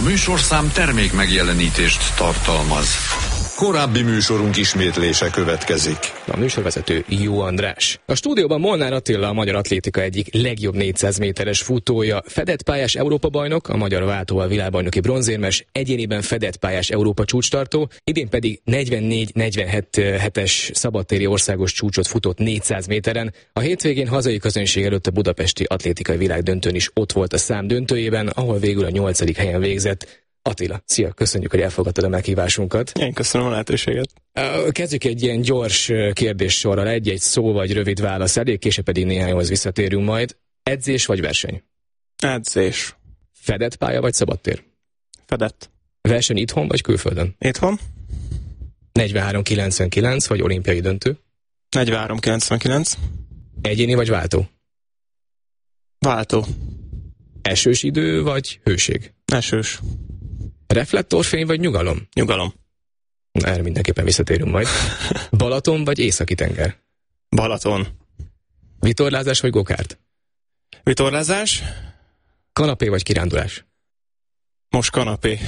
műsorszám termék megjelenítést tartalmaz. Korábbi műsorunk ismétlése következik. A műsorvezető Jó András. A stúdióban Molnár Attila, a magyar atlétika egyik legjobb 400 méteres futója, fedett pályás Európa-bajnok, a magyar váltóval világbajnoki bronzérmes, egyéniben fedett pályás Európa csúcstartó, idén pedig 44-47-es szabadtéri országos csúcsot futott 400 méteren. A hétvégén hazai közönség előtt a budapesti atlétikai világdöntőn is ott volt a szám döntőjében, ahol végül a 8. helyen végzett. Attila, szia, köszönjük, hogy elfogadtad a meghívásunkat. Én köszönöm a lehetőséget. Kezdjük egy ilyen gyors kérdéssorral, egy szó vagy rövid válasz elég, később pedig néhányhoz visszatérünk majd. Edzés vagy verseny? Edzés. Fedett pálya vagy szabadtér? Fedett. Verseny itthon vagy külföldön? Itthon. 43-99 vagy olimpiai döntő? 43-99. Egyéni vagy váltó? Váltó. Esős idő vagy hőség? Esős. Reflektorfény vagy nyugalom? Nyugalom. Erre mindenképpen visszatérünk majd. Balaton vagy északi tenger? Balaton. Vitorlázás vagy gokárt? Vitorlázás. Kanapé vagy kirándulás? Most kanapé.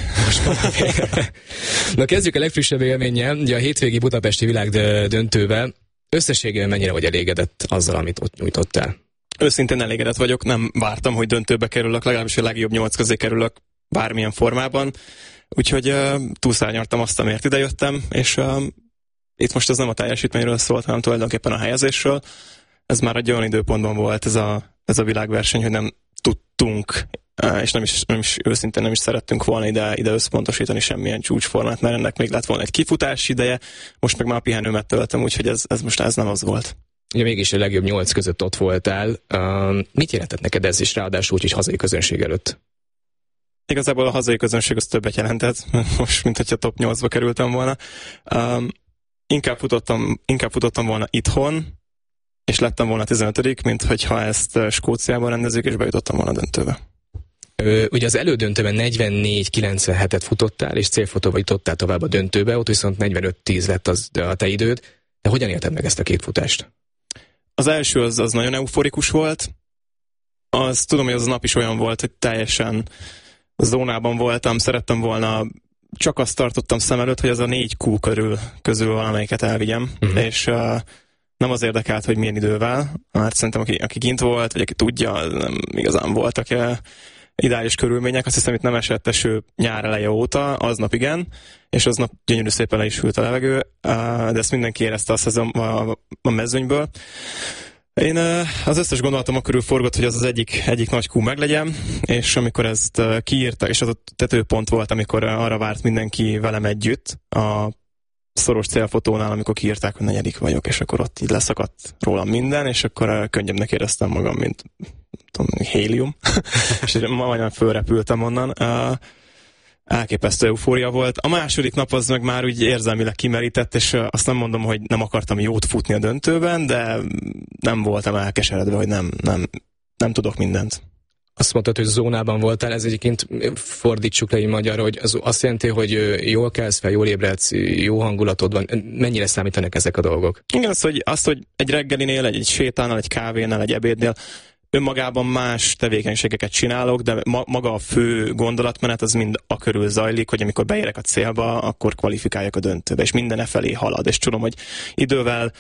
Na kezdjük a legfrissebb élménnyel, ugye a hétvégi budapesti világdöntővel. Összességében mennyire vagy elégedett azzal, amit ott nyújtottál? Őszintén elégedett vagyok, nem vártam, hogy döntőbe kerülök, legalábbis a legjobb 8 közé kerülök bármilyen formában. Úgyhogy túlszárnyaltam azt, amiért idejöttem, és itt most ez nem a teljesítményről szólt, hanem tulajdonképpen a helyezésről. Ez már egy olyan időpontban volt ez a világverseny, hogy nem tudtunk, és nem is őszintén nem is szerettünk volna ide összpontosítani semmilyen csúcsformát, mert ennek még lett volna egy kifutás ideje, most meg már a pihenőmet töltöm, úgyhogy ez most nem az volt. Ugye mégis a legjobb 8 között ott voltál. Mit jelentett neked ez is, ráadásul úgyis hazai közönség előtt? Igazából a hazai közönség az többet jelentett, most mint hogyha top 8-ba kerültem volna. Inkább futottam volna itthon, és lettem volna 15., mint hogyha ezt Skóciában rendezik, és bejutottam volna a döntőbe. Ugye az elődöntőben 44-97-et futottál, és célfotóba jutottál tovább a döntőbe, ott viszont 45-10 lett a te időd. De hogyan élted meg ezt a két futást? Az első az nagyon euforikus volt. Azt tudom, hogy az a nap is olyan volt, hogy teljesen zónában voltam, szerettem volna, csak azt tartottam szem előtt, hogy az a 4 Q közül valamelyiket elvigyem, és nem az érdekelt, hogy milyen idővel, mert szerintem aki kint volt, vagy aki tudja, nem igazán voltak ideális körülmények, azt hiszem, itt nem esett eső nyár eleje óta, aznap igen, és aznap gyönyörű szépen le is hűlt a levegő, de ezt mindenki érezte azt a mezőnyből. Én az összes gondolatom körül forgott, hogy az egyik nagy Q meglegyen, és amikor ezt kiírtak, és az a tetőpont volt, amikor arra várt mindenki velem együtt, a szoros célfotónál, amikor kiírták, hogy 4. vagyok, és akkor ott így leszakadt rólam minden, és akkor könnyebbnek éreztem magam, mint hélium, és majdnem fölrepültem onnan. Elképesztő eufória volt. A második nap az meg már úgy érzelmileg kimerített, és azt nem mondom, hogy nem akartam jót futni a döntőben, de nem voltam elkeseredve, hogy nem tudok mindent. Azt mondtad, hogy zónában voltál, ez egyébként fordítsuk le egy magyarra, hogy az azt jelenti, hogy jól kelsz fel, jól ébredsz, jó hangulatod van. Mennyire számítanak ezek a dolgok? Igen, azt, hogy egy reggelinél, egy sétánál, egy kávénál, egy ebédnél önmagában más tevékenységeket csinálok, de maga a fő gondolatmenet az mind akörül zajlik, hogy amikor beérek a célba, akkor kvalifikáljak a döntőbe, és minden felé halad. És tudom, hogy idővel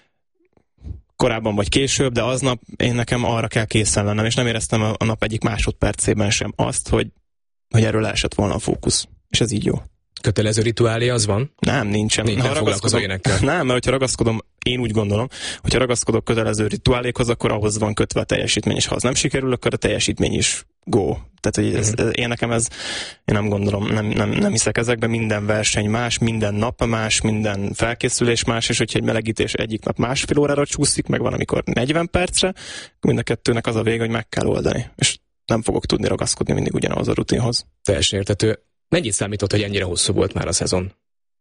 korábban vagy később, de aznap nekem arra kell készen lennem, és nem éreztem a nap egyik másodpercében sem azt, hogy erről esett volna a fókusz. És ez így jó. Kötelező rituálé az van? Nem, nincsen. Nem foglalkozol énekkel? Nem, mert hogyha ragaszkodom, én úgy gondolom, hogyha ragaszkodok kötelező rituálékhoz, akkor ahhoz van kötve a teljesítmény, és ha az nem sikerül, akkor a teljesítmény is go. Tehát, hogy én nem gondolom, nem hiszek ezekben, minden verseny más, minden nap más, minden felkészülés más, és hogyha egy melegítés egyik nap másfél órára csúszik, meg van, amikor 40 percre, mind a kettőnek az a vége, hogy meg kell oldani. És nem fogok tudni ragaszkodni mindig ugyanahhoz a rutinhoz. Teljesen érthető. Mennyit számított, hogy ennyire hosszú volt már a szezon?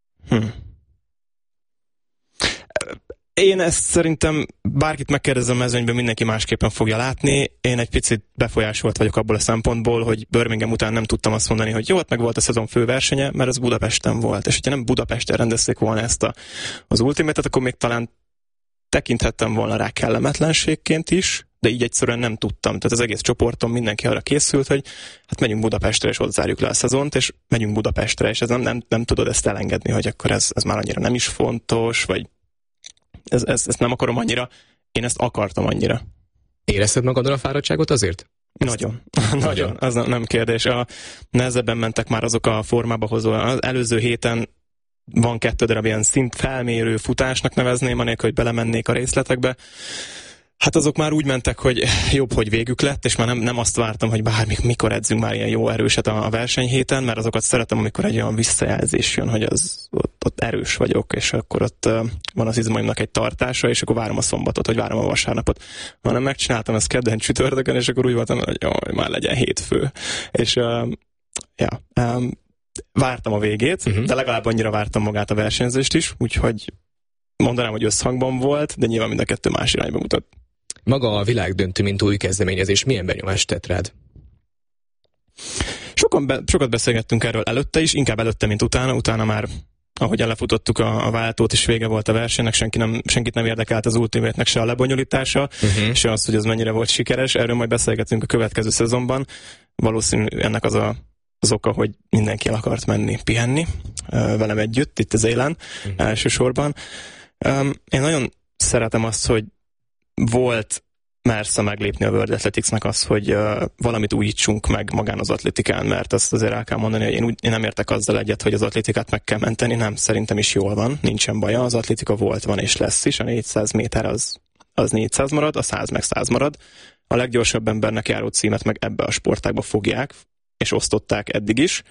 Én ezt szerintem bárkit megkérdezem a mezőnyben, mindenki másképpen fogja látni. Én egy picit befolyásolt vagyok abból a szempontból, hogy Birmingham után nem tudtam azt mondani, hogy jó, ott meg volt a szezon főversenye, mert ez Budapesten volt. És hogyha nem Budapesten rendezték volna ezt az ultimate-et, akkor még talán tekinthettem volna rá kellemetlenségként is, de így egyszerűen nem tudtam. Tehát az egész csoportom, mindenki arra készült, hogy hát megyünk Budapestre, és ott zárjuk le a szezont, és megyünk Budapestre, és ez nem tudod ezt elengedni, hogy akkor ez már annyira nem is fontos, vagy ezt nem akarom annyira. Én ezt akartam annyira. Érezted magadon a fáradtságot azért? Nagyon. Az nem kérdés. Nehezebben mentek már azok a formába hozó. Az előző héten van 2 darab ilyen szintfelmérő futásnak nevezném, anélkül, hogy belemennék a részletekbe. Hát azok már úgy mentek, hogy jobb, hogy végük lett, és már nem azt vártam, hogy mikor edzünk már ilyen jó erőset a versenyhéten, mert azokat szeretem, amikor egy olyan visszajelzés jön, hogy ott erős vagyok, és akkor ott van az izmaimnak egy tartása, és akkor várom a szombatot, vagy várom a vasárnapot. Hanem megcsináltam ezt kedden, csütörtökön, és akkor úgy voltam, hogy jaj, már legyen hétfő. És vártam a végét, de legalább annyira vártam magát a versenyzést is, úgyhogy mondanám, hogy összhangban volt, de nyilván mind a kettő más irányba mutat. Maga a világdöntő, mint új kezdeményezés, milyen benyomást tett rád? Sokat beszélgettünk erről előtte is, inkább előtte, mint utána. Utána már, ahogyan lefutottuk a váltót, és vége volt a versenynek, senkit nem érdekelt az Ultimate-nek se a lebonyolítása, se az, hogy ez mennyire volt sikeres. Erről majd beszélgetünk a következő szezonban. Valószínű ennek az oka, hogy mindenki el akart menni pihenni velem együtt, itt az élen elsősorban. Én nagyon szeretem azt, hogy volt mersze meglépni a World Athletics-nek az, hogy valamit újítsunk meg magán az atlétikán, mert azt azért el kell mondani, hogy én nem értek azzal egyet, hogy az atlétikát meg kell menteni, nem, szerintem is jól van, nincsen baja, az atlétika volt, van és lesz is, a 400 méter az 400 marad, a 100 meg 100 marad, a leggyorsabb embernek járó címet meg ebbe a sportágba fogják, és osztották eddig is.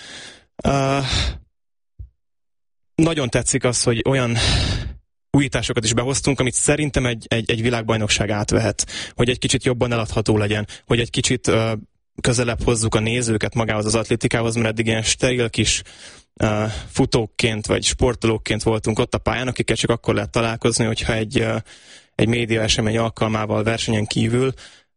Nagyon tetszik az, hogy olyan újításokat is behoztunk, amit szerintem egy világbajnokság átvehet, hogy egy kicsit jobban eladható legyen, hogy egy kicsit közelebb hozzuk a nézőket magához az atlétikához, mert eddig ilyen steril kis futókként vagy sportolókként voltunk ott a pályán, akikkel csak akkor lehet találkozni, hogyha egy média esemény alkalmával versenyen kívül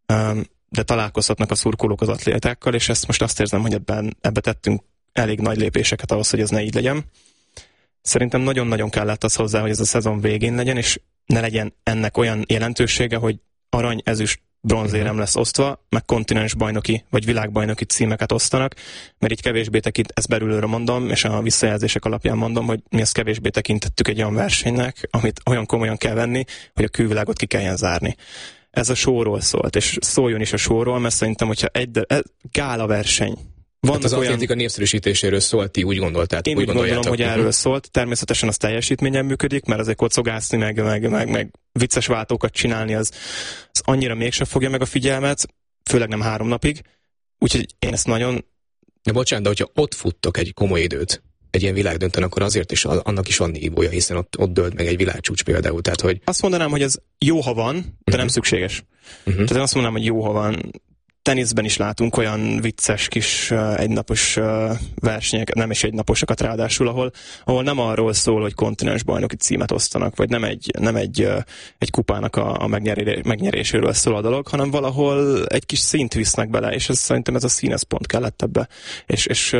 de találkozhatnak a szurkolók az atlétákkal, és ezt most azt érzem, hogy ebbe tettünk elég nagy lépéseket ahhoz, hogy ez ne így legyen. Szerintem nagyon-nagyon kellett az hozzá, hogy ez a szezon végén legyen, és ne legyen ennek olyan jelentősége, hogy arany, ezüst, bronzérem lesz osztva, meg kontinens bajnoki vagy világbajnoki címeket osztanak, mert így kevésbé ezt belülről mondom, és a visszajelzések alapján mondom, hogy mi ezt kevésbé tekintettük egy olyan versenynek, amit olyan komolyan kell venni, hogy a külvilágot ki kelljen zárni. Ez a showról szólt, és szóljon is a showról, mert szerintem, hogyha gála verseny. Hát az atlétika népszerűsítéséről szólt, ti úgy gondoltátok? Én úgy gondolom, hogy erről szólt. Természetesen az teljesítményen működik, mert azért kocogászni, meg vicces váltókat csinálni, az annyira mégsem fogja meg a figyelmet, főleg nem 3 napig. Úgyhogy én ezt nagyon... Ja, bocsánat, de hogyha ott futtok egy komoly időt, egy ilyen világdöntőn, akkor azért is annak is van nívója, hiszen ott dölt meg egy világcsúcs például. Tehát, hogy... Azt mondanám, hogy ez jó, ha van, de nem szükséges. Tehát én azt mondanám, hogy jó, ha van. Teniszben is látunk olyan vicces kis egynapos versenyeket, nem is egynaposakat ráadásul, ahol nem arról szól, hogy kontinens bajnoki címet osztanak, vagy nem egy kupának a megnyeréséről szól a dolog, hanem valahol egy kis színt visznek bele, és szerintem ez a színeszpont kellett ebbe. És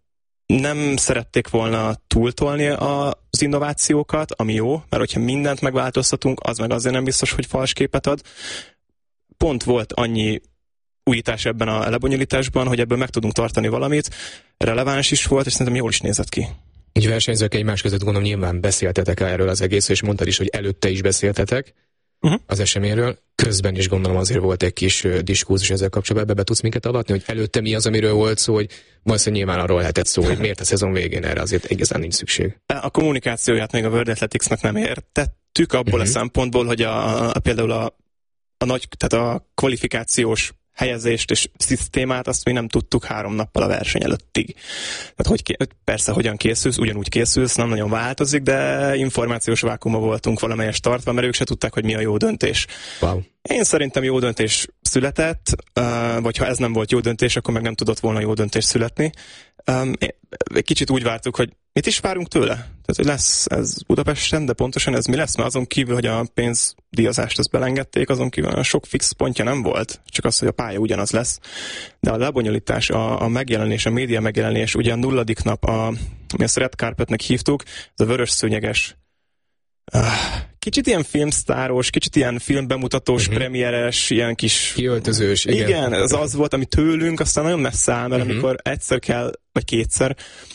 nem szerették volna túltolni az innovációkat, ami jó, mert hogyha mindent megváltoztatunk, az meg azért nem biztos, hogy fals képet ad. Pont volt annyi újítás ebben a lebonyolításban, hogy ebből meg tudunk tartani valamit, releváns is volt, és szerintem jól is nézett ki. Így versenyzők egymás között gondolom nyilván beszéltetek erről az egészről, és mondtad is, hogy előtte is beszéltetek az eseményről. Közben is gondolom azért volt egy kis diskurzus ezzel kapcsolatban. Be tudsz minket avatni, hogy előtte mi az, amiről volt szó, hogy valószínűleg nyilván arról lehetett szó, hogy miért a szezon végén erre azért igazán nincs szükség. A kommunikációját még a World Athletics-nak nem értettük abból a szempontból, hogy például a kvalifikációs helyezést és szisztémát, azt mi nem tudtuk 3 nappal a verseny előttig. Tehát persze, hogyan készülsz, ugyanúgy készülsz, nem nagyon változik, de információs vákuumban voltunk valamelyest tartva, mert ők se tudták, hogy mi a jó döntés. Wow. Én szerintem jó döntés született, vagy ha ez nem volt jó döntés, akkor meg nem tudott volna jó döntés születni. Egy kicsit úgy vártuk, hogy mit is várunk tőle? Tehát, hogy lesz ez Budapesten, de pontosan ez mi lesz? Mert azon kívül, hogy a pénzdíjazást ezt belengedték, azon kívül olyan sok fix pontja nem volt, csak az, hogy a pálya ugyanaz lesz. De a lebonyolítás, a megjelenés, a média megjelenés, ugye a 0. nap, mi ezt Red Carpetnek hívtuk, ez a vörös szőnyeges kicsit ilyen filmsztáros, kicsit ilyen filmbemutatós, premieres, ilyen kis... Kiöltözős, igen. Igen, ez az volt, ami tőlünk aztán nagyon messze áll, mert amikor egyszer kell, vagy kétszer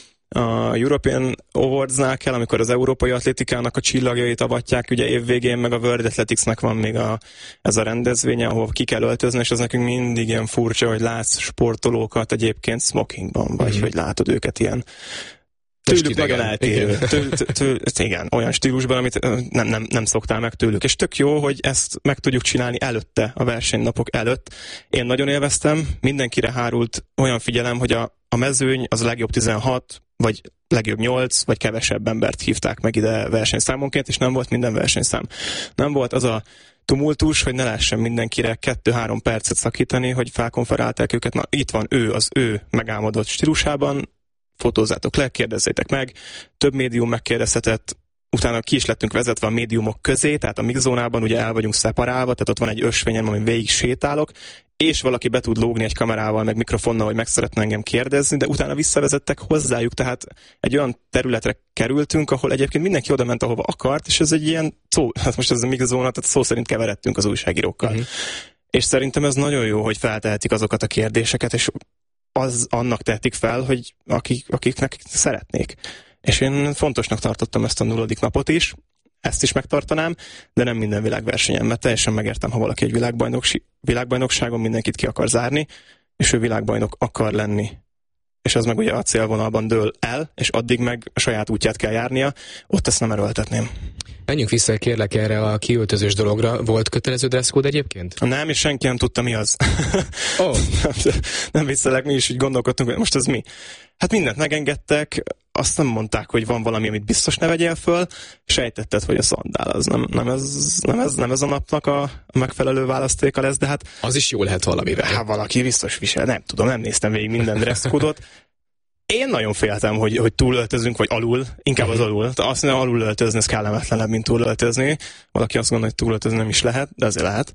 a European Awards-nál kell, amikor az európai atlétikának a csillagjait avatják, ugye évvégén, meg a World Athletics-nek van még ez a rendezvénye, ahol ki kell öltözni, és az nekünk mindig ilyen furcsa, hogy látsz sportolókat egyébként smokingban, vagy hogy látod őket ilyen tőlük nagyon eltérő. Igen, olyan stílusban, amit nem szoktál meg tőlük. És tök jó, hogy ezt meg tudjuk csinálni előtte, a versenynapok előtt. Én nagyon élveztem, mindenkire hárult olyan figyelem, hogy a mezőny az legjobb 16, vagy legjobb 8, vagy kevesebb embert hívták meg ide versenyszámonként, és nem volt minden versenyszám. Nem volt az a tumultus, hogy ne lehessen mindenkire 2-3 percet szakítani, hogy felkonferálták őket. Na, itt van ő, az ő megálmodott stílusában, fotózzátok le, kérdezzétek meg, több médium megkérdezhetett, utána ki is lettünk vezetve a médiumok közé, tehát a mixzónában ugye el vagyunk szeparálva, tehát ott van egy ösvényem, amin végig sétálok, és valaki be tud lógni egy kamerával, meg mikrofonnal, hogy meg szeretne engem kérdezni, de utána visszavezettek hozzájuk, tehát egy olyan területre kerültünk, ahol egyébként mindenki oda ment, ahova akart, és ez egy ilyen hát most ez a mixzóna, tehát szó szerint keveredtünk az újságírókkal. És szerintem ez nagyon jó, hogy feltehetik azokat a kérdéseket, és annak tehetik fel, hogy akiknek szeretnék. És én fontosnak tartottam ezt a 0. napot is, ezt is megtartanám, de nem minden világversenyen, mert teljesen megértem, ha valaki egy világbajnokságon mindenkit ki akar zárni, és ő világbajnok akar lenni. És az meg ugye a célvonalban dől el, és addig meg a saját útját kell járnia, ott ezt nem erőltetném. Menjünk vissza, kérlek, erre a kiöltözős dologra. Volt kötelező dresszkód egyébként? Nem, és senki nem tudta, mi az. Oh. Nem viccelek, mi is úgy gondolkodtunk, hogy most ez mi. Hát mindent megengedtek, azt nem mondták, hogy van valami, amit biztos ne vegyél föl, sejtetted, hogy a szandál az nem ez a napnak a megfelelő választéka lesz, de hát... Az is jó lehet valamivel. Hát valaki biztos visel, nem tudom, nem néztem végig minden dresszkódot. Én nagyon féltem, hogy túlöltözünk, vagy alul, inkább az alul. Azt mondom, alul öltözni, ez kellemetlenebb, mint túlöltözni. Valaki azt gondolja, hogy túlöltözni nem is lehet, de azért lehet.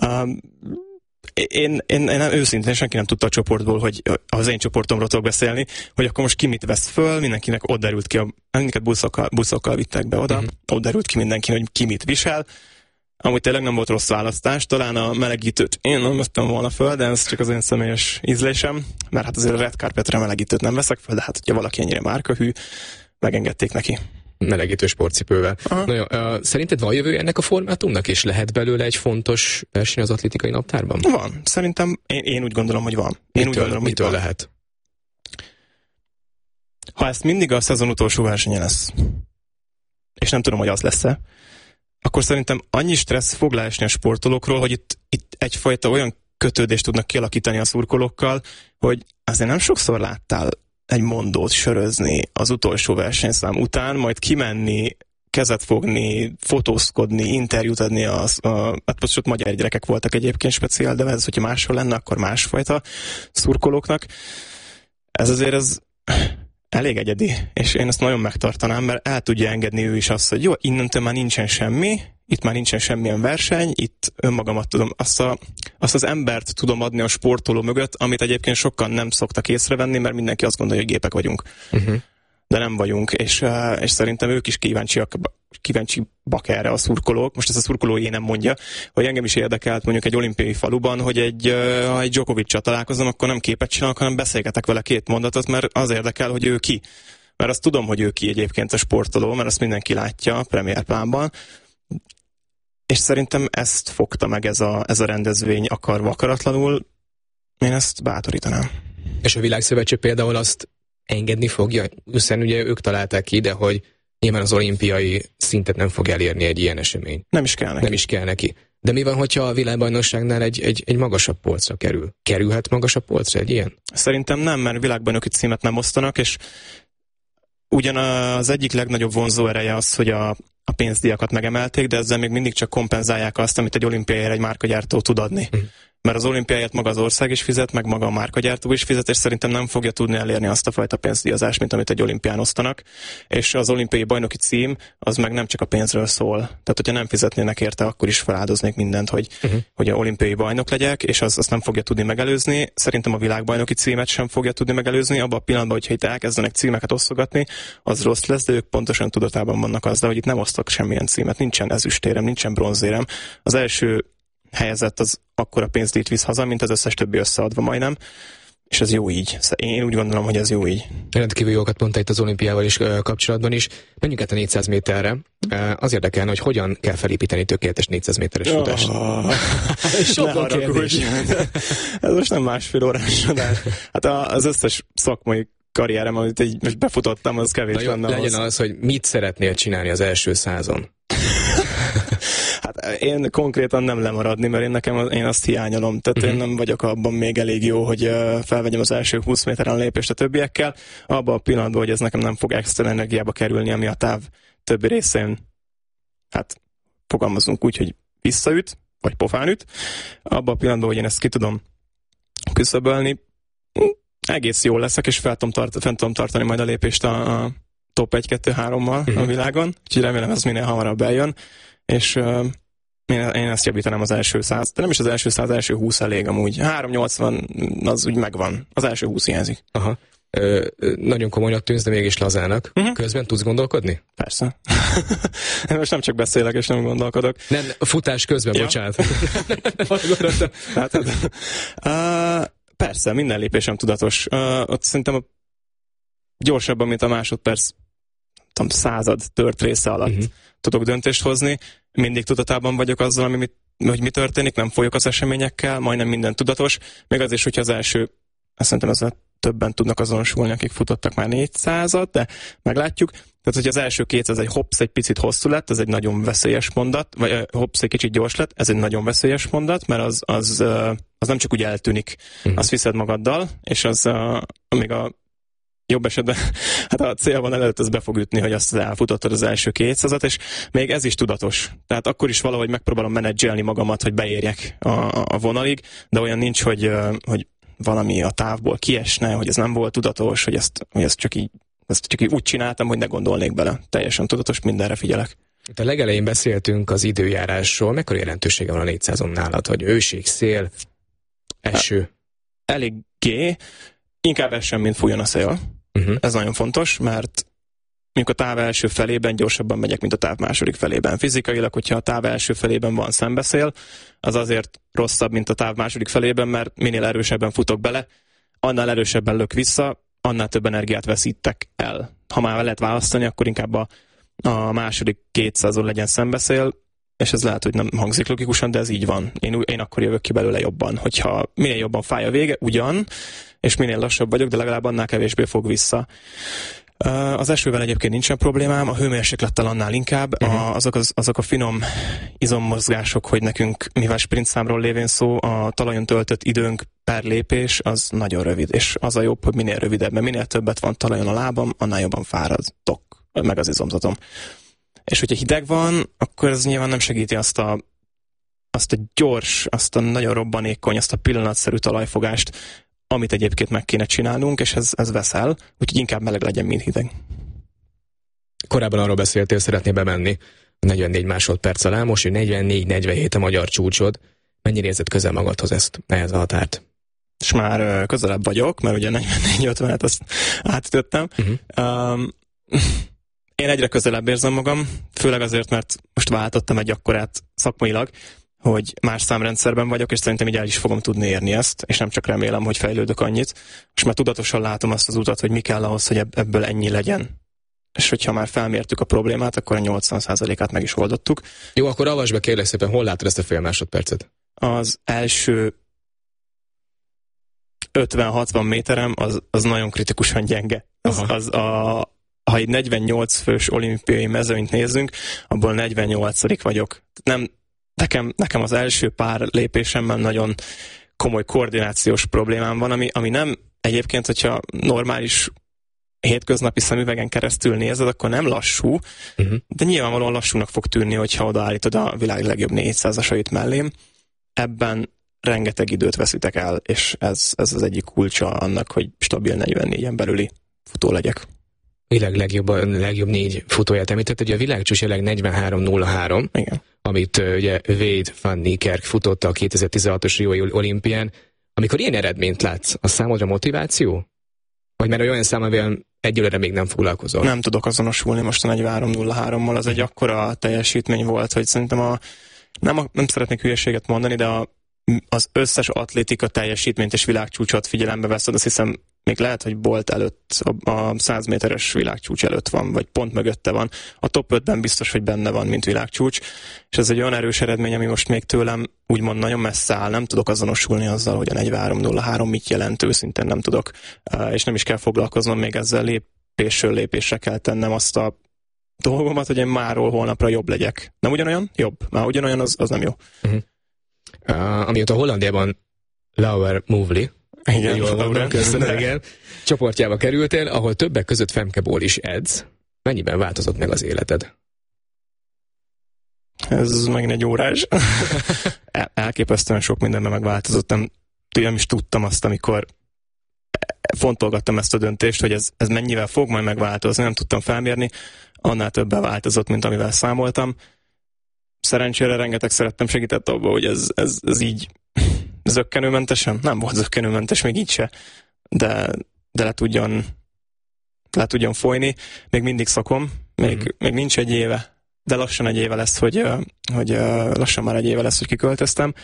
Én őszintén senki nem tudta a csoportból, hogy az én csoportomról tudok beszélni, hogy akkor most ki mit vesz föl, mindenkinek ott derült ki, minket buszokkal vittek be oda, ott derült ki mindenki, hogy ki mit visel. Amúgy tényleg nem volt rossz választás, talán a melegítőt én nem vettem volna föl, de ez csak az én személyes ízlésem, mert hát azért a red carpetre melegítőt nem veszek föl, de hát hogyha valaki ennyire márkahű, megengedték neki. Melegítő sportcipővel. Na jó, szerinted van jövő ennek a formátumnak, és lehet belőle egy fontos verseny az atlétikai naptárban? Van. Szerintem én úgy gondolom, hogy van. Mitől lehet? Ha ezt mindig a szezon utolsó versenye lesz, és nem tudom, hogy az lesz-e, akkor szerintem annyi stressz fog leesni a sportolókról, hogy itt egyfajta olyan kötődést tudnak kialakítani a szurkolókkal, hogy azért nem sokszor láttál egy mondót sörözni az utolsó versenyszám után, majd kimenni, kezet fogni, fotózkodni, interjút adni, hát most ott magyar gyerekek voltak egyébként speciál, de ez, hogyha máshol lenne, akkor másfajta szurkolóknak. Ez azért elég egyedi, és én ezt nagyon megtartanám, mert el tudja engedni ő is azt, hogy jó, innentől már nincsen semmi, itt már nincsen semmilyen verseny, itt önmagamat tudom, azt az embert tudom adni a sportoló mögött, amit egyébként sokan nem szoktak észrevenni, mert mindenki azt gondolja, hogy gépek vagyunk. De nem vagyunk, és szerintem ők is kíváncsiak erre a szurkolók. Most ez a szurkoló nem mondja, hogy engem is érdekelt mondjuk egy olimpiai faluban, hogy ha egy Djokovic-sal találkozom, akkor nem képet csinálok, hanem beszélgetek vele 2 mondatot, mert az érdekel, hogy ő ki. Mert azt tudom, hogy ő ki egyébként a sportoló, mert azt mindenki látja a Premier Plánban. És szerintem ezt fogta meg ez a rendezvény akarva akaratlanul. Én ezt bátorítanám. És a Világszövetség például azt engedni fogja, hiszen ugye ők találták ki, de hogy nyilván az olimpiai szintet nem fog elérni egy ilyen esemény. Nem is kell neki. De mi van, hogyha a világbajnokságnál egy magasabb polcra kerül? Kerülhet magasabb polcra egy ilyen? Szerintem nem, mert világbajnoki címet nem osztanak, és ugyan az egyik legnagyobb vonzó ereje az, hogy a pénzdíjakat megemelték, de ezzel még mindig csak kompenzálják azt, amit egy olimpiájára egy márkagyártó tud adni. mert az olimpiáját maga az ország is fizet, meg maga a márkagyártó is fizet, és szerintem nem fogja tudni elérni azt a fajta pénzdíjazást, mint amit egy olimpián osztanak, és az olimpiai bajnoki cím az meg nem csak a pénzről szól. Tehát, hogyha nem fizetnének érte, akkor is feláldoznék mindent, hogy a olimpiai bajnok legyek, és azt nem fogja tudni megelőzni. Szerintem a világbajnoki címet sem fogja tudni megelőzni. Abban a pillanatban, hogyha itt elkezdenek címeket osztogatni, az rossz lesz, de ők pontosan tudatában vannak azzal, hogy itt nem osztok semmilyen címet, nincsen ezüstérem, nincsen bronzérem. Az első helyezett az akkora pénzdíjat visz haza, mint az összes többi összeadva majdnem, és ez jó így. Én úgy gondolom, hogy ez jó így. Rendkívül jókat mondta itt az olimpiával is kapcsolatban is. Menjünk át a 400 méterre. Az érdekelne, hogy hogyan kell felépíteni tökéletes 400 méteres futást. Sok kérdés. Ez most nem másfél órás adás. Hát az összes szakmai karrierem, amit most befutottam, az kevés lenne. Legyen az, hogy mit szeretnél csinálni az első 100-on. Hát én konkrétan nem lemaradni, mert én azt hiányolom. Tehát én nem vagyok abban még elég jó, hogy felvegyem az első 20 méteren lépést a többiekkel. Abban a pillanatban, hogy ez nekem nem fog extra energiába kerülni, ami a táv többi részén, hát fogalmazunk úgy, hogy visszaüt, vagy pofán üt. Abban a pillanatban, hogy én ezt ki tudom küszöbölni, egész jól leszek, és fent tudom tartani majd a lépést a top 1-2-3-mal a világon. Úgyhogy remélem ez minél hamarabb eljön. És én ezt javítanám az első 100, de nem is az első 100, az első 20 elég amúgy. 380 az úgy megvan, az első 20 hiányzik. Aha. Nagyon komolynak tűnsz, de mégis lazának. Közben tudsz gondolkodni? Persze. Most nem csak beszélek, és nem gondolkodok. Nem, futás közben, ja. Bocsánat. Persze, minden lépésem tudatos. Ott szerintem gyorsabban, mint a másodperc, század tört része alatt tudok döntést hozni. Mindig tudatában vagyok azzal, hogy mi történik, nem folyok az eseményekkel, majdnem minden tudatos. Még az is, hogyha az első, szerintem ezzel többen tudnak azonosulni, akik futottak már 400-at, de meglátjuk. Tehát, hogy az első 200 egy hopsz egy picit hosszú lett, ez egy nagyon veszélyes mondat, vagy hopsz egy kicsit gyors lett, ez egy nagyon veszélyes mondat, mert az nem csak úgy eltűnik, azt viszed magaddal, és az még a jobb esetben, hát a cél van előtt, az be fog ütni, hogy azt elfutottad az első 200-at, és még ez is tudatos. Tehát akkor is valahogy megpróbálom menedzselni magamat, hogy beérjek a vonalig, de olyan nincs, hogy valami a távból kiesne, hogy ez nem volt tudatos, hogy ezt csak így úgy csináltam, hogy ne gondolnék bele. Teljesen tudatos, mindenre figyelek. A legelején beszéltünk az időjárásról. Mekkora jelentősége van a 400-on nálad, hogy őség, szél, eső? Eléggé. Inkább essen, mint fújjon a szél. Ez nagyon fontos, mert mondjuk a táv első felében gyorsabban megyek, mint a táv második felében. Fizikailag, hogyha a táv első felében van szembeszél, az azért rosszabb, mint a táv második felében, mert minél erősebben futok bele, annál erősebben lök vissza, annál több energiát veszítek el. Ha már lehet választani, akkor inkább a második 200-on legyen szembeszél, és ez lehet, hogy nem hangzik logikusan, de ez így van. Én akkor jövök ki belőle jobban. Hogyha minél jobban fáj a vége, ugyan, és minél lassabb vagyok, de legalább annál kevésbé fog vissza. Az esővel egyébként nincsen problémám, a hőmérséklettel annál inkább. Azok a finom izommozgások, hogy nekünk, mivel sprintszámról lévén szó, a talajon töltött időnk per lépés, az nagyon rövid, és az a jobb, hogy minél rövidebb, mert minél többet van talajon a lábam, annál jobban fáradok, meg az izomzatom. És hogyha hideg van, akkor ez nyilván nem segíti azt a gyors, azt a nagyon robbanékony, azt a pillanatszerű talajfogást, amit egyébként meg kéne csinálnunk, és ez veszel, úgyhogy inkább meleg legyen, mint hideg. Korábban arról beszéltél, szeretnél bemenni 44 másodperc alá, most 44-47 a magyar csúcsod. Mennyire érzed közel magadhoz ehhez a határt? És már közelebb vagyok, mert ugye 44-50-et azt átütöttem. Én egyre közelebb érzem magam, főleg azért, mert most váltottam egy akkorát szakmailag, hogy más számrendszerben vagyok, és szerintem így el is fogom tudni érni ezt, és nem csak remélem, hogy fejlődök annyit. És már tudatosan látom azt az utat, hogy mi kell ahhoz, hogy ebből ennyi legyen. És hogyha már felmértük a problémát, akkor a 80%-át meg is oldottuk. Jó, akkor avasd be, kérlek szépen, hol látod ezt a fél másodpercet? Az első 50-60 méterem az nagyon kritikusan gyenge. Ha egy 48 fős olimpiai mezőnyt nézzünk, abból 48. vagyok. Nekem az első pár lépésemmel nagyon komoly koordinációs problémám van, ami nem egyébként, hogyha normális hétköznapi szemüvegen keresztül nézed, akkor nem lassú, de nyilvánvalóan lassúnak fog tűnni, hogyha odaállítod a világ legjobb 400-asait mellém. Ebben rengeteg időt veszitek el, és ez az egyik kulcsa annak, hogy stabil 44-en belüli futó legyek. Világ legjobb 4 futóját említett, ugye a világcsúcs jelenleg 43.03, igen, amit ugye Wade van Niekerk futotta a 2016-os Riói olimpián. Amikor ilyen eredményt látsz, az számodra motiváció? Vagy mert olyan szám, amivel egyelőre még nem foglalkozol? Nem tudok azonosulni most a 43.03-mal, az egy akkora teljesítmény volt, hogy szerintem nem szeretnék hülyeséget mondani, de az összes atlétika teljesítményt és világcsúcsot figyelembe veszed, azt hiszem még lehet, hogy Bolt előtt, a 100 méteres világcsúcs előtt van, vagy pont mögötte van. A top 5-ben biztos, hogy benne van, mint világcsúcs, és ez egy olyan erős eredmény, ami most még tőlem úgymond nagyon messze áll, nem tudok azonosulni azzal, hogy a 43.03 mit jelent, őszintén nem tudok, és nem is kell foglalkoznom még ezzel, lépésről lépésre kell tennem azt a dolgomat, hogy én máról holnapra jobb legyek. Nem ugyanolyan? Jobb. Már ugyanolyan, az nem jó. Amióta Hollandiában Lauer Movli, igen, jól mondom, köszönöm, igen, csoportjába kerültél, ahol többek között Femke-ból is edz. Mennyiben változott meg az életed? Ez megint egy órás. Elképesztően sok mindenben megváltozott. Nem is tudtam azt, amikor fontolgattam ezt a döntést, hogy ez mennyivel fog majd megváltozni, nem tudtam felmérni. Annál többen változott, mint amivel számoltam. Szerencsére rengeteg szerettem segített abba, hogy ez így zökkenőmentesen, nem volt zökkenőmentes, még így se, de le tudjon folyni. Még mindig szakom, még nincs egy éve, de lassan egy éve lesz, hogy lassan már egy éve lesz, hogy kiköltöztem.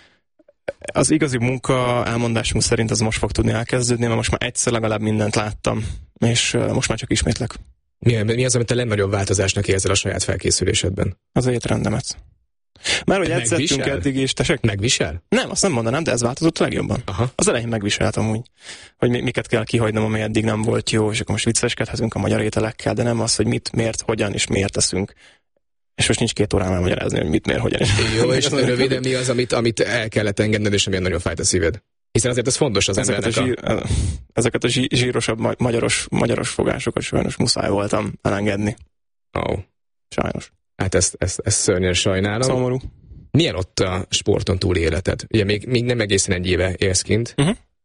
Az igazi munka elmondásunk szerint az most fog tudni elkezdődni, mert most már egyszer legalább mindent láttam, és most már csak ismétlek. Mi az, amit a legnagyobb változásnak érzel a saját felkészülésedben? Az étrendemet. Már hogy edzettünk eddig is, tesek? Megvisel? Nem, azt nem mondanám, de ez változott a legjobban. Aha. Az elején megviseltem úgy, hogy miket kell kihagynom, ami eddig nem volt jó, és akkor most vicceskedhetünk a magyar ételekkel, de nem az, hogy mit, miért, hogyan és miért teszünk. És most nincs 2 órán elmagyarázni, hogy mit, miért, hogyan és jó, és röviden mi az, amit el kellett engedned, és amilyen nagyon fájt a szíved? Hiszen azért ez fontos az embernek. Ezeket a zsírosabb magyaros fogásokat sajnos muszáj voltam elengedni. Sajnos. Hát ezt szörnyen sajnálom. Szomorú. Milyen ott a sporton túl életed? Ugye még nem egészen egy éve élsz kint.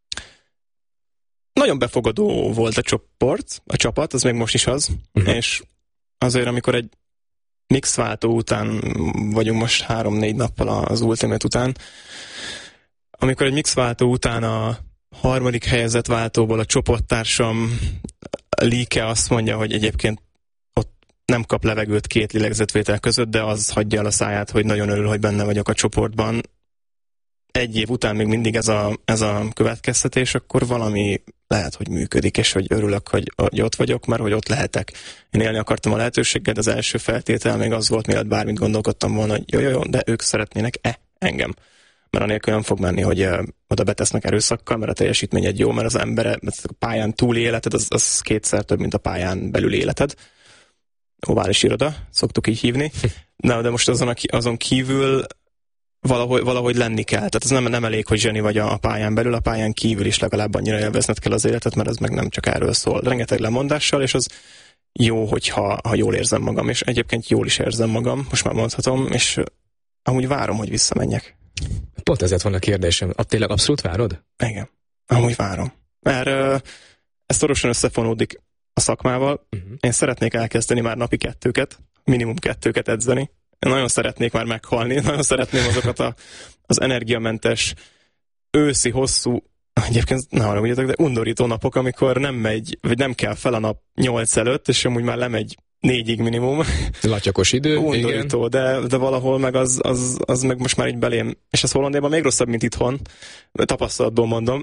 Nagyon befogadó volt a csapat, az még most is az. És azért, amikor egy mixváltó után vagyunk most 3-4 nappal az Ultimate után, amikor egy mixváltó után a 3. helyezett váltóból a csoporttársam Lieke azt mondja, hogy egyébként nem kap levegőt 2 lélegzetvétel között, de az hagyja el a száját, hogy nagyon örül, hogy benne vagyok a csoportban. Egy év után még mindig ez a következtetés, akkor valami lehet, hogy működik, és hogy örülök, hogy ott vagyok, mert hogy ott lehetek. Én élni akartam a lehetőséget, az első feltétel még az volt, mielőtt bármit gondolkodtam volna, hogy jó, de ők szeretnének engem. Mert anélkül nem fog menni, hogy oda betesznek erőszakkal, mert a teljesítmény egy jó, mert az ember, mert a pályán túli életed, az 2-szer több, mint a pályán belül életed. Ovális iroda, szoktuk így hívni. De most azon kívül valahogy lenni kell. Tehát ez nem elég, hogy zseni vagy a pályán belül, a pályán kívül is legalább annyira élvezned kell az életet, mert ez meg nem csak erről szól. Rengeteg lemondással, és az jó, hogyha jól érzem magam, és egyébként jól is érzem magam, most már mondhatom, és amúgy várom, hogy visszamenjek. Pont ezért van a kérdésem. Tényleg abszolút várod? Igen, amúgy várom. Mert ez szorosan összefonódik a szakmával. Én szeretnék elkezdeni már napi 2, minimum 2 edzeni. Én nagyon szeretnék már meghalni, nagyon szeretném azokat az energiamentes, őszi, hosszú, egyébként ne haragudjatok, de undorító napok, amikor nem megy, vagy nem kell fel a nap 8 előtt, és amúgy már lemegy 4-ig minimum. Latyakos idő, undorító, igen. De valahol meg az meg most már így belém. És ez Hollandiában még rosszabb, mint itthon. Tapasztalatból mondom.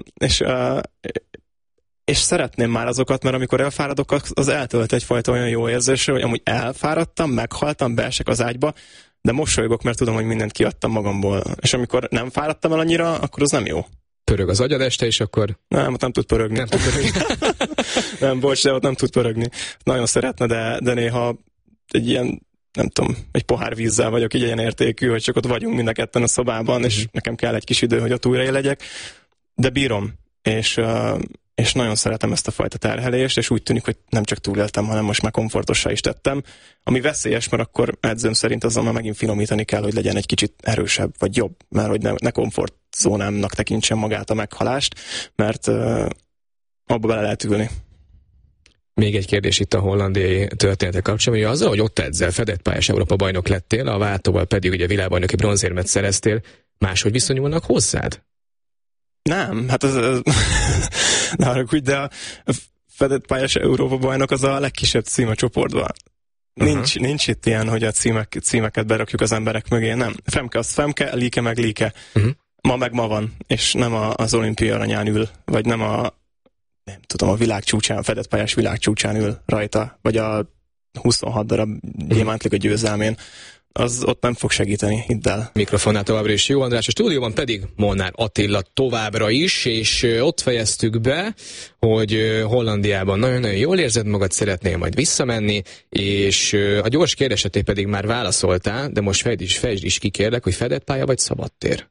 És szeretném már azokat, mert amikor elfáradok, az eltölt egyfajta olyan jó érzésre, hogy amúgy elfáradtam, meghaltam, beesek az ágyba, de mosolygok, mert tudom, hogy mindent kiadtam magamból. És amikor nem fáradtam el annyira, akkor az nem jó. Pörög az agyad este, és akkor... Nem, ott nem tud pörögni. Nem, bocs, de ott nem tud pörögni. Nagyon szeretne, de néha egy ilyen, nem tudom, egy pohár vízzel vagyok így ilyen értékű, hogy csak ott vagyunk mind a ketten a szobában, és nekem kell egy kis idő, hogy ott újra legyek. De bírom. És és nagyon szeretem ezt a fajta terhelést, és úgy tűnik, hogy nem csak túléltem, hanem most már komfortossá is tettem, ami veszélyes, mert akkor edzőm szerint azon már megint finomítani kell, hogy legyen egy kicsit erősebb, vagy jobb, mert hogy ne komfortzónámnak tekintsen magát a meghalást, mert abba bele lehet ülni. Még egy kérdés itt a hollandiai történetek kapcsán, hogy azzal, hogy ott edzel, fedett pályás Európa-bajnok lettél, a váltóval pedig ugye világbajnoki bronzérmet szereztél, máshogy viszonyulnak hozzád? Nem, hát ez ne haragudj, de a fedett pályás Európa-bajnok az a legkisebb cím a csoportban. Nincs itt ilyen, hogy a címeket berakjuk az emberek mögé, nem. Femke az Femke, Lieke meg Lieke. Ma meg ma van, és nem az olimpia aranyán ül, vagy nem nem tudom, a világcsúcsán, a fedett pályás világcsúcsán ül rajta, vagy a 26 darab gyémántliga győzelmén. Az ott nem fog segíteni, hidd el. Mikrofonnál továbbra is Jó András, a stúdióban pedig Molnár Attila továbbra is, és ott fejeztük be, hogy Hollandiában nagyon-nagyon jól érzed magad, szeretnél majd visszamenni, és a gyors kérdéseté pedig már válaszoltál, de most fejtsd is ki, kérlek, hogy fedett pálya vagy szabadtér?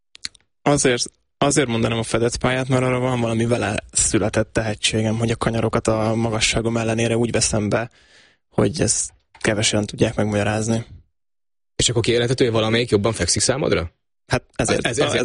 Azért mondanám a fedett pályát, mert arra van valami vele született tehetségem, hogy a kanyarokat a magasságom ellenére úgy veszem be, hogy ezt kevesen tudják megmagyarázni. És akkor kijelenthető, hogy valamelyik jobban fekszik számodra? Hát ezért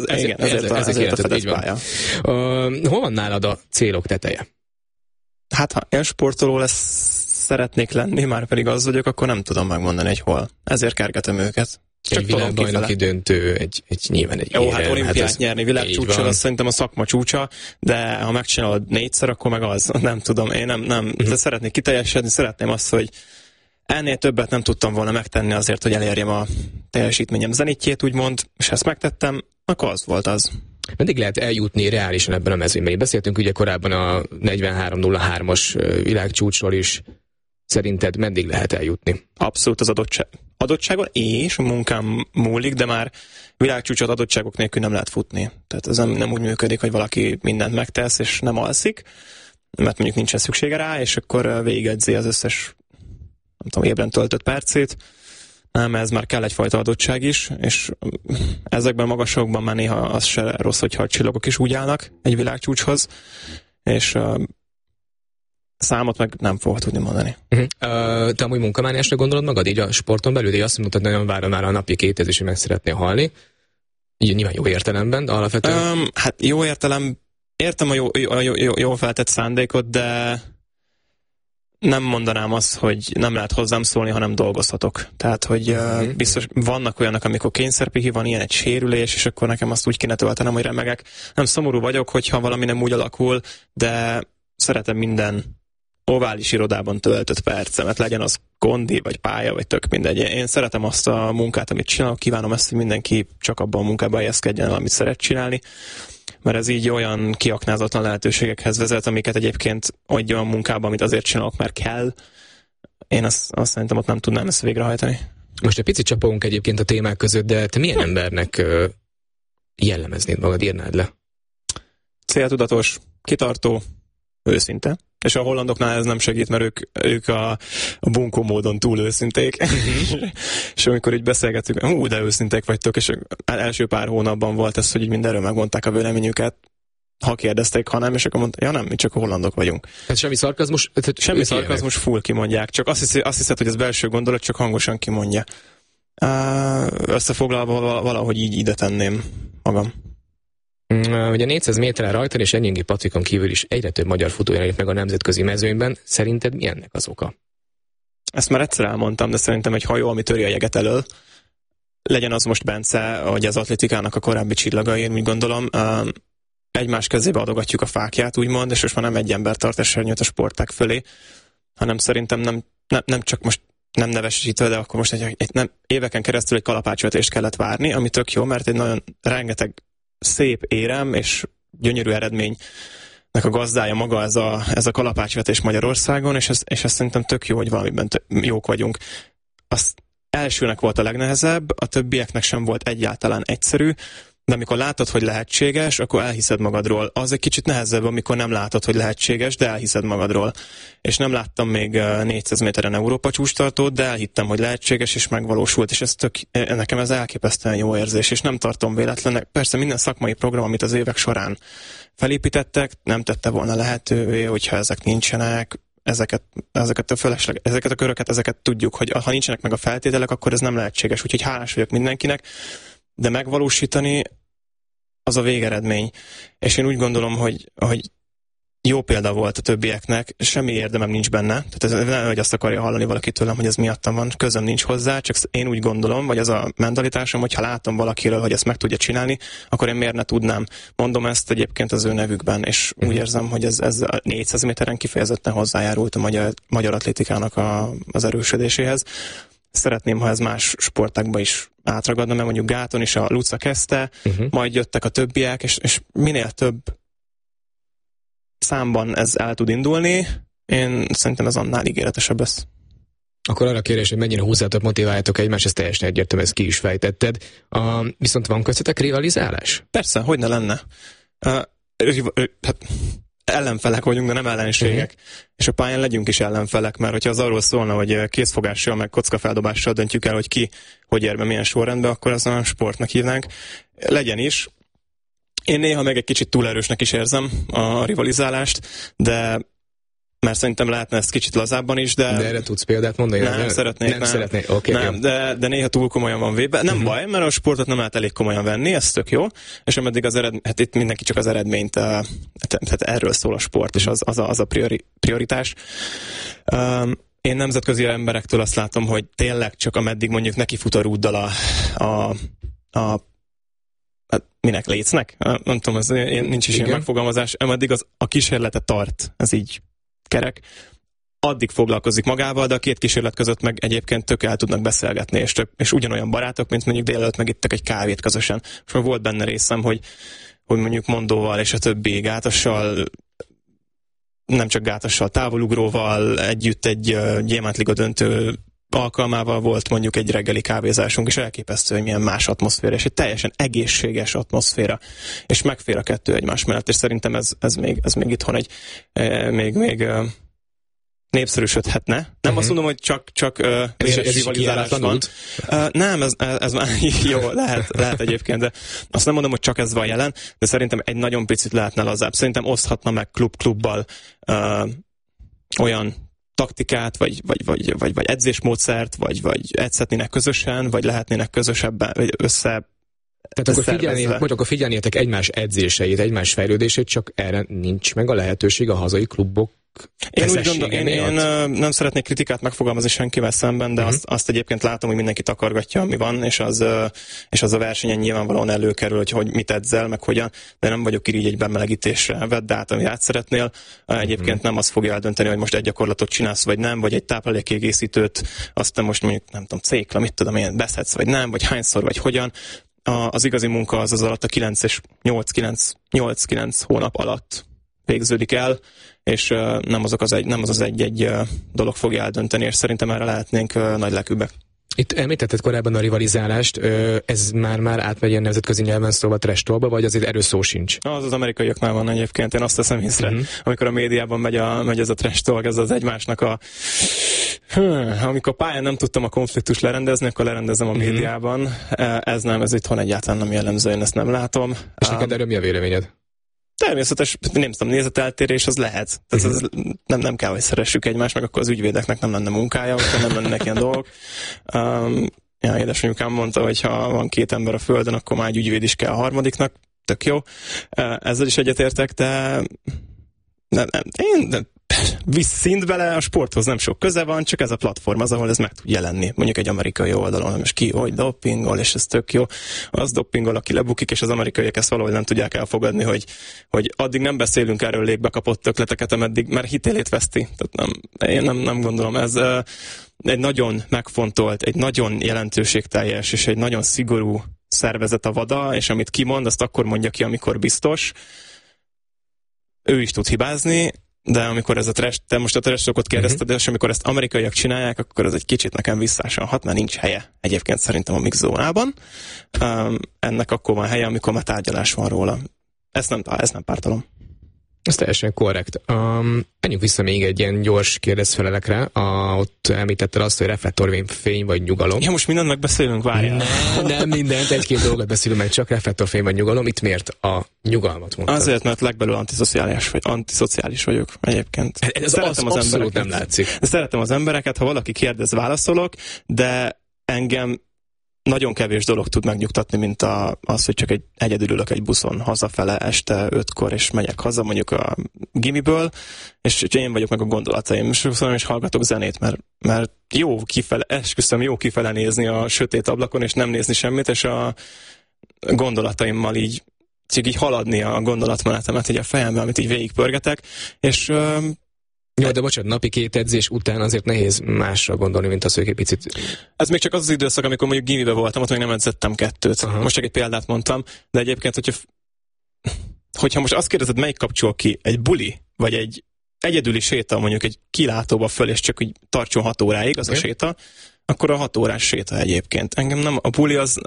a fedett pálya. Hol van nálad a célok teteje? Hát ha én sportoló szeretnék lenni, már pedig az vagyok, akkor nem tudom megmondani, hogy hol. Ezért kergetem őket. Csak egy világbajnoki döntő, nyilván egy jó, érem. hát olimpiát nyerni, világcsúcson, azt szerintem a szakma csúcsa, de ha megcsinálod 4-szer, akkor meg az. Nem tudom, én nem. De szeretnék kiteljesedni, szeretném azt, hogy ennél többet nem tudtam volna megtenni azért, hogy elérjem a teljesítményem zenitjét, úgymond, és ezt megtettem, akkor az volt az. Meddig lehet eljutni reálisan ebben a mezőnyben? Beszéltünk ugye korábban a 43-03-as világcsúcsról is. Szerinted meddig lehet eljutni? Abszolút az adottságon és a munkám múlik, de már világcsúcsot adottságok nélkül nem lehet futni. Tehát ez nem úgy működik, hogy valaki mindent megtesz és nem alszik, mert mondjuk nincsen szüksége rá, és akkor végigedzi az összes, nem tudom, ébren töltött percét. Nem, ez már kell egyfajta adottság is, és ezekben a magasokban már néha az se rossz, hogyha a csillagok is úgy állnak egy világcsúcshoz, és számot meg nem fogod tudni mondani. Te amúgy munkamániásra gondolod magad így a sporton belül, de azt mondtad, nagyon várom már a napi 2000-es, hogy meg szeretnél halni. Így nyilván jó értelemben, de alapvetően... Hát jó értelem, értem a jó feltett szándékot, de nem mondanám azt, hogy nem lehet hozzám szólni, hanem dolgozhatok. Tehát, hogy biztos vannak olyanok, amikor kényszerpihi van, ilyen egy sérülés, és akkor nekem azt úgy kéne töltenem, hogy remegek. Nem szomorú vagyok, hogyha valami nem úgy alakul, de szeretem minden ovális irodában töltött percemet, legyen az kondi, vagy pálya, vagy tök mindegy. Én szeretem azt a munkát, amit csinálok, kívánom ezt, hogy mindenki csak abban a munkában helyezkedjen, amit szeret csinálni, mert ez így olyan kiaknázatlan lehetőségekhez vezet, amiket egyébként egy olyan munkában, amit azért csinálok, mert kell. Én azt szerintem ott nem tudnám ezt végrehajtani. Most egy picit csapogunk egyébként a témák között, de te milyen embernek jellemeznéd magad, írnád le? Céltudatos, kitartó, őszinte. És a hollandoknál ez nem segít, mert ők a bunkó módon túl őszinték. És amikor így beszélgettük, de őszinték vagytok, és első pár hónapban volt ez, hogy így mindenről megmondták a véleményüket, ha kérdezték, ha nem, és akkor mondta, ja nem, mi csak a hollandok vagyunk. Hát semmi szarkazmus? Semmi szarkazmus, full kimondják. Csak azt hiszed, hogy ez belső gondolat, csak hangosan kimondja. Összefoglalva valahogy így ide tenném magam. Ugye 400 méteren rajtad és Enyingi Patrikon kívül is egyre több magyar futó jelenik meg a nemzetközi mezőnyben. Szerinted mi ennek az oka? Ezt már egyszer elmondtam, de szerintem egy hajó, ami töri a jeget elől, legyen az most Bence, vagy az atlétikának a korábbi csillaga, én úgy gondolom, egymás kezébe adogatjuk a fákját, úgymond, és most már nem egy ember tart esernyőt a sportág fölé, hanem szerintem nem csak most nem nevesítve, de akkor most éveken keresztül egy kalapácsvetést kellett várni, ami tök jó, mert egy nagyon rengeteg szép érem és gyönyörű eredménynek a gazdája maga ez a kalapácsvetés Magyarországon, és ez szerintem tök jó, hogy valamiben jók vagyunk. Az elsőnek volt a legnehezebb, a többieknek sem volt egyáltalán egyszerű, de amikor látod, hogy lehetséges, akkor elhiszed magadról. Az egy kicsit nehezebb, amikor nem látod, hogy lehetséges, de elhiszed magadról. És nem láttam még 400 méteren Európa csúcstartót, de elhittem, hogy lehetséges, és megvalósult, és nekem ez elképesztően jó érzés, és nem tartom véletlennek. Persze minden szakmai program, amit az évek során felépítettek, nem tette volna lehetővé, hogyha ezek nincsenek, ezeket a köröket, ezeket tudjuk, hogy ha nincsenek meg a feltételek, akkor ez nem lehetséges. Úgyhogy hálás vagyok mindenkinek, de megvalósítani az a végeredmény. És én úgy gondolom, hogy jó példa volt a többieknek, semmi érdemem nincs benne. Tehát ez nem, hogy azt akarja hallani valaki tőlem, hogy ez miattam van, közöm nincs hozzá, csak én úgy gondolom, vagy az a mentalitásom, hogy ha látom valakiről, hogy ezt meg tudja csinálni, akkor én miért ne tudnám. Mondom ezt egyébként az ő nevükben, és úgy érzem, hogy ez a 400 méteren kifejezetten hozzájárult a magyar atlétikának az erősödéséhez. Szeretném, ha ez más sportákban is átragadna, mert mondjuk gáton is a Luca kezdte, majd jöttek a többiek, és minél több számban ez el tud indulni, én szerintem ez annál ígéretesebb lesz. Akkor arra kérdés, hogy mennyire húzzátok, motiváljátok egymást, ez teljesen egyértelmű, ezt ki is fejtetted. Viszont van köztetek rivalizálás? Persze, hogy ne lenne. Ellenfelek vagyunk, de nem ellenségek. És a pályán legyünk is ellenfelek, mert hogyha az arról szólna, hogy kézfogással, meg kockafeldobással döntjük el, hogy ki hogy ér be milyen sorrendben, akkor az a sportnak hívnánk. Legyen is. Én néha meg egy kicsit túl erősnek is érzem a rivalizálást, de mert szerintem lehetne ezt kicsit lazábban is, de... De erre tudsz példát mondani? Nem szeretnék. Okay. De néha túl komolyan van véve. Nem baj, mert a sportot nem lehet elég komolyan venni, ez tök jó, és ameddig hát itt mindenki csak az eredményt, tehát erről szól a sport, és az a prioritás. Én nemzetközi emberektől azt látom, hogy tényleg csak ameddig mondjuk neki fut a rúddal minek lécnek? Nem tudom, nincs is ilyen megfogalmazás. Ameddig a kísérlete tart, ez így kerek, addig foglalkozik magával, de a két kísérlet között meg egyébként tök el tudnak beszélgetni, és ugyanolyan barátok, mint mondjuk délelőtt megittek egy kávét közösen. És már volt benne részem, hogy mondjuk Mondóval és a többi gátassal, nem csak gátassal, távolugróval együtt egy Gyémántliga döntő alkalmával volt mondjuk egy reggeli kávézásunk, és elképesztő, hogy milyen más atmoszféra, és egy teljesen egészséges atmoszféra, és megfér a kettő egymás mellett, és szerintem ez még itthon még népszerűsödhetne. Nem azt mondom, hogy csak rivalizálás van. Nem, ez már jó, lehet egyébként, de azt nem mondom, hogy csak ez van jelen, de szerintem egy nagyon picit lehetne lazább. Szerintem oszthatna meg klubbal olyan taktikát, vagy edzésmódszert, vagy edzhetnének közösen, vagy lehetnének közösebben, vagy össze. Tehát akkor figyelnétek egymás edzéseit, egymás fejlődését, csak erre nincs meg a lehetőség a hazai klubok. Én úgy gondolom, én nem szeretnék kritikát megfogalmazni senkivel szemben, de azt egyébként látom, hogy mindenki takargatja, ami van, és az a versenyen nyilvánvalóan előkerül, hogy mit edzel, meg hogyan, de nem vagyok irigy egy bemelegítésre. Vedd át, amit át szeretnél. Egyébként nem az fogja eldönteni, hogy most egy gyakorlatot csinálsz, vagy nem, vagy egy táplálékkiegészítőt, azt most mondjuk, nem tudom, cékla, mit tudom én, beszedsz, vagy nem, vagy hányszor, vagy hogyan. Az igazi munka az alatt a 8-9 hónap alatt végződik el, és nem az egy dolog fogja eldönteni, és szerintem erre lehetnénk nagy lelkűbbek. Itt említetted korábban a rivalizálást, ez már átmegy ilyen nemzetközi nyelven szóval trash talkba, vagy azért erről szó sincs? Az amerikaiaknál van egyébként, én azt teszem észre, amikor a médiában megy ez a trash talk, ez az egymásnak amikor pályán nem tudtam a konfliktust lerendezni, akkor lerendezem a médiában. Ez itthon egyáltalán nem jellemző, én ezt nem látom. És neked erről mi a véleményed? Természetes, nem tudom, nézeteltérés az lehet. Tehát nem kell, hogy szeressük egymást, meg akkor az ügyvédeknek nem lenne munkája, akkor nem lennének ilyen dolgok. Édesanyukám mondta, hogy ha van 2 ember a földön, akkor már egy ügyvéd is kell a harmadiknak. Tök jó. Ezzel is egyetértek, de én visszint bele, a sporthoz nem sok köze van, csak ez a platform az, ahol ez meg tud jelenni. Mondjuk egy amerikai oldalon, most ki, hogy dopingol, és ez tök jó. Az dopingol, aki lebukik, és az amerikaiak ezt valahogy nem tudják elfogadni, hogy addig nem beszélünk erről légbe kapott tökleteket, ameddig már hitélét veszti. Tehát én nem gondolom. Ez egy nagyon megfontolt, egy nagyon jelentőségteljes, és egy nagyon szigorú szervezet a VADA, és amit kimond, azt akkor mondja ki, amikor biztos. Ő is tud hibázni, de amikor ez te most a trash-talkot kérdezted, és amikor ezt amerikaiak csinálják, akkor ez egy kicsit nekem visszásan hat, mert nincs helye egyébként szerintem a mix zónában. Ennek akkor van helye, amikor már tárgyalás van róla. Ezt nem pártolom. Ez teljesen korrekt. Menjünk vissza még egy ilyen gyors kérdezfelelekre. Ott említetted azt, hogy reflektorfény vagy nyugalom. Ja, most mindent megbeszélünk, várjál. Nem mindent, egy-két dolgot beszélünk meg, csak reflektorfény vagy nyugalom. Itt miért a nyugalmat mondtad? Azért, mert legbelül antiszociális vagyok egyébként. Ez abszolút nem látszik. Szeretem az embereket, ha valaki kérdez, válaszolok, de engem nagyon kevés dolog tud megnyugtatni, mint az, hogy csak egyedül ülök egy buszon hazafele este 5-kor, és megyek haza mondjuk a gimiből, és én vagyok meg a gondolataim, és hallgatok zenét, mert jó kifele nézni a sötét ablakon, és nem nézni semmit, és a gondolataimmal így haladni a gondolatmenetemet így a fejemben, amit így végigpörgetek, és jó, de bocsánat, napi 2 edzés után azért nehéz másra gondolni, mint az, hogy egy picit... Ez még csak az időszak, amikor mondjuk gimibe voltam, ott még nem edzettem 2. Aha. Most csak egy példát mondtam, de egyébként, hogyha most azt kérdezed, melyik kapcsol ki, egy buli, vagy egy egyedüli séta, mondjuk egy kilátóba föl, és csak úgy tartson 6 óráig az a séta, akkor a 6 órás séta egyébként. Engem nem, a buli az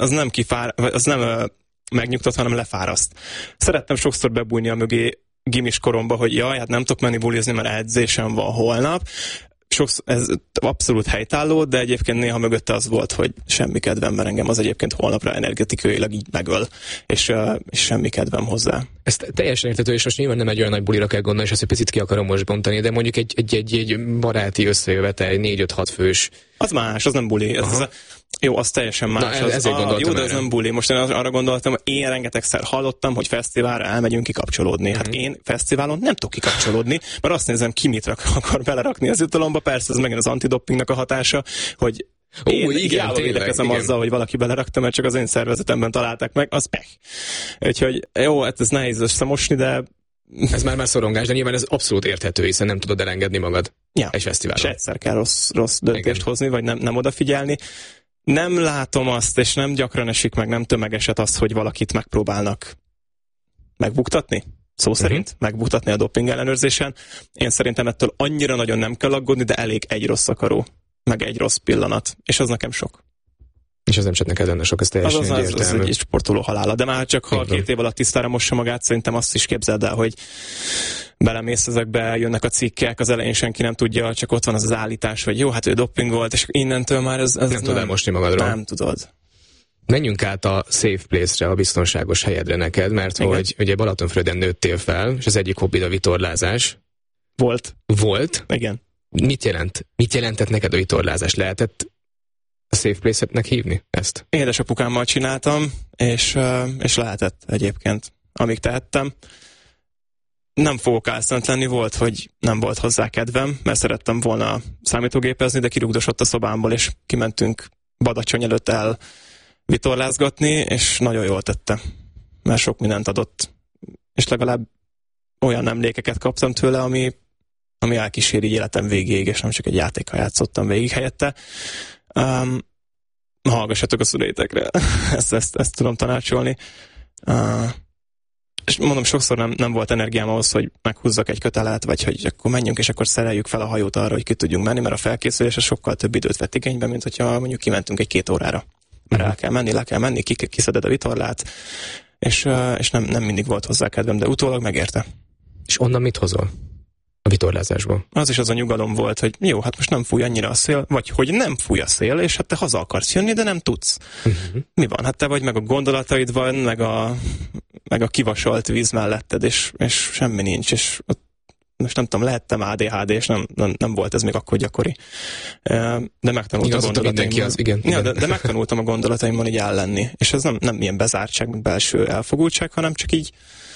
nem megnyugtat, hanem lefáraszt. Szerettem sokszor bebújni a mögé gimis koromba, hogy hát nem tudok menni bulizni, mert edzésem van holnap. Ez abszolút helytálló, de egyébként néha mögötte az volt, hogy semmi kedvem, mert engem az egyébként holnapra energetikailag így megöl, és semmi kedvem hozzá. Ez teljesen érthető, és most nyilván nem egy olyan nagy bulira kell gondolni, és azt egy picit ki akarom most bontani, de mondjuk egy baráti összejövetel, egy 4-5-6 fős. Az más, az nem buli. Jó, az teljesen más. Jó, de ez nem buli. Most én arra gondoltam, hogy én rengetegszer hallottam, hogy fesztiválra elmegyünk kikapcsolódni. Hát én fesztiválon nem tudok kikapcsolódni, mert azt nézem, ki mit akar belerakni az italomba. Persze ez megint az antidopingnak a hatása, hogy én védekezem azzal, hogy valaki belerakta, mert csak az én szervezetemben találták meg, az pech. Úgyhogy jó, hát ez nehéz összemosni, de ez már szorongás, de nyilván ez abszolút érthető, hiszen nem tudod elengedni magad egy fesztiválon. És egyszer kell rossz döntést hozni, vagy nem odafigyelni. Nem látom azt, és nem gyakran esik meg, nem tömegeset azt, hogy valakit megpróbálnak megbuktatni. Szó szerint megbuktatni a doping ellenőrzésen. Én szerintem ettől annyira nagyon nem kell aggódni, de elég egy rossz akaró, meg egy rossz pillanat. És az nekem sok. És az nem csak neked lenne sok, ez teljesen egyértelmű. Az egy sportoló halála. De már csak ha 2 év alatt tisztára mossa magát, szerintem azt is képzeld el, hogy belemész ezekbe, jönnek a cikkek, az elején senki nem tudja, csak ott van az állítás, hogy jó, hát ő doping volt, és innentől már ez nem tudod elmosni magadról. Nem tudod. Menjünk át a safe place-re, a biztonságos helyedre neked, mert igen, hogy ugye Balatonfüreden nőttél fel, és az egyik hobbid a vitorlázás. Volt? Igen. Mit jelentett neked a vitorlázás? Lehetett a safe place-nek hívni ezt? Édesapukámmal csináltam, és lehetett egyébként, amíg tehettem. Nem fogok álszent lenni, volt, hogy nem volt hozzá kedvem, mert szerettem volna számítógépezni, de kirugdosott a szobámból, és kimentünk Badacsony előtt el vitorlázgatni, és nagyon jól tette, mert sok mindent adott. És legalább olyan emlékeket kaptam tőle, ami elkíséri életem végéig, és nem csak egy játékkal játszottam végig helyette. Hallgassatok a szüleitekre, ezt tudom tanácsolni. És mondom, sokszor nem volt energiám ahhoz, hogy meghúzzak egy kötelet, vagy hogy akkor menjünk, és akkor szereljük fel a hajót arra, hogy ki tudjunk menni, mert a felkészülésre sokkal több időt vett igénybe, mint hogyha mondjuk kimentünk egy 2 órára. Mert le kell menni, kiszeded a vitorlát, és nem mindig volt hozzá kedvem, de utólag megérte. És onnan mit hozol? A vitorlázásból? Az is az a nyugalom volt, hogy jó, hát most nem fúj annyira a szél, vagy hogy nem fúj a szél, és hát te haza akarsz jönni, de nem tudsz. Mi van? Hát te vagy, meg a gondolataid van, meg a kivasolt víz melletted, és semmi nincs, és most nem tudom, lehettem ADHD, és nem volt ez még akkor gyakori. De megtanultam a gondolataimmal. De megtanultam a gondolataimmal így ellenni. És ez nem ilyen bezártság, meg belső elfogultság, hanem csak így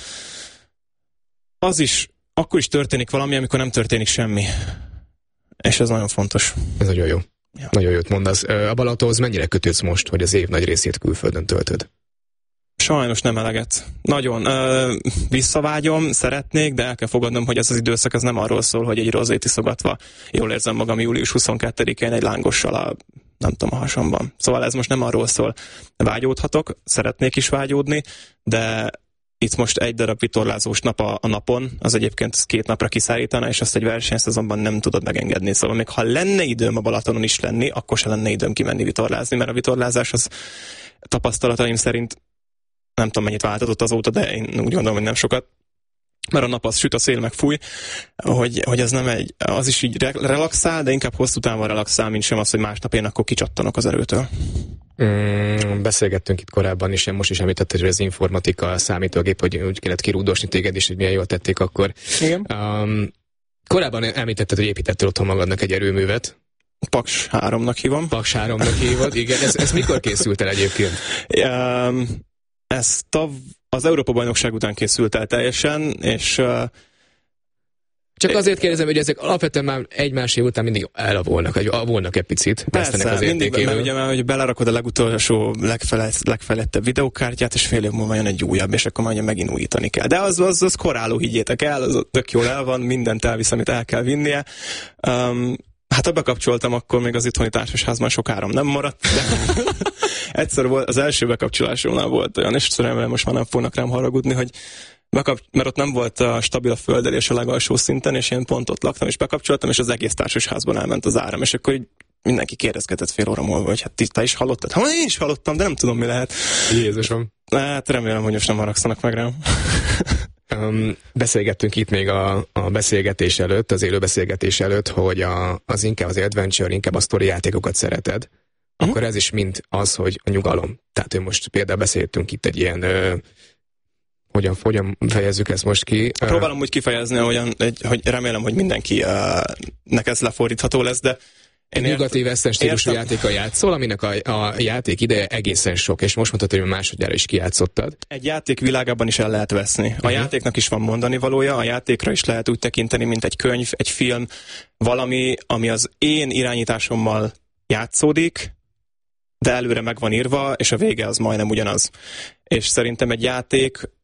az is akkor is történik valami, amikor nem történik semmi. És ez nagyon fontos. Ez nagyon jó. Ja. Nagyon jót mondasz. A Balatonhoz mennyire kötődsz most, hogy az év nagy részét külföldön töltöd? Sajnos nem eleget. Nagyon visszavágyom, szeretnék, de el kell fogadnom, hogy ez az időszak ez nem arról szól, hogy egy rozét iszogatva jól érzem magam július 22-én egy lángossal a hasamban. Szóval ez most nem arról szól. Vágyódhatok, szeretnék is vágyódni, de itt most egy darab vitorlázós nap a napon, az egyébként 2 napra kiszállítana, és azt egy versenyszezonban nem tudod megengedni. Szóval még ha lenne időm a Balatonon is lenni, akkor se lenne időm kimenni vitorlázni, mert a vitorlázás az tapasztalataim szerint nem tudom mennyit változott azóta, de én úgy gondolom, hogy nem sokat. Mert a nap az süt, a szél meg fúj, hogy ez nem az is így relaxál, de inkább hosszú távon relaxál, mint sem az, hogy másnap én akkor kicsattanok az erőtől. Beszélgettünk itt korábban is, most is említetted, hogy az informatika, a számítógép, hogy úgy kellett kirúdosni téged, és hogy milyen jól tették akkor. Igen. Korábban említetted, hogy építettél otthon magadnak egy erőművet. Paks 3-nak hívom. Paks 3-nak hívod, igen. Ez mikor készült el egyébként? Ez az Európa-bajnokság után készült el teljesen, és... Csak azért kérdezem, hogy ezek alapvetően már egymás év után mindig elavulnak, vagy avulnak egy picit. Persze, mindig, mert ugye már, hogy belerakod a legutolsó, legfejlettebb videókártyát, és fél év múlva jön egy újabb, és akkor majd megint újítani kell. De az korráló, higgyétek el, az tök jól el van, mindent elvisz, amit el kell vinnie. Hát ha bekapcsoltam, akkor még az itthoni társasházban sok áram nem maradt, de egyszer volt, az első bekapcsolásomnál volt olyan, és remélem most már nem fognak rám haragudni, hogy mert ott nem volt stabil a földelés a legalsó szinten, és én pont ott laktam, és bekapcsoltam, és az egész társasházban elment az áram, és akkor így mindenki kérdezgetett fél óra múlva, hogy hát te is hallottad? Hát én is hallottam, de nem tudom, mi lehet. Jézusom. Hát remélem, hogy most nem haragszanak meg rám. Beszélgettünk itt még a beszélgetés előtt, az élő beszélgetés előtt, hogy az inkább az adventure, inkább a sztori játékokat szereted. Akkor ez is mind az, hogy a nyugalom. Tehát, hogy most például beszéltünk itt egy ilyen hogyan fejezzük ezt most ki? Próbálom úgy kifejezni, hogy remélem, hogy mindenkinek ez lefordítható lesz, de egy nyugati western stílusú játékkal játszol, aminek a játék ideje egészen sok, és most mondhatod, hogy másodjára is kijátszottad. Egy játék világában is el lehet veszni. A játéknak is van mondani valója, a játékra is lehet úgy tekinteni, mint egy könyv, egy film, valami, ami az én irányításommal játszódik, de előre meg van írva, és a vége az majdnem ugyanaz. És szerintem egy játék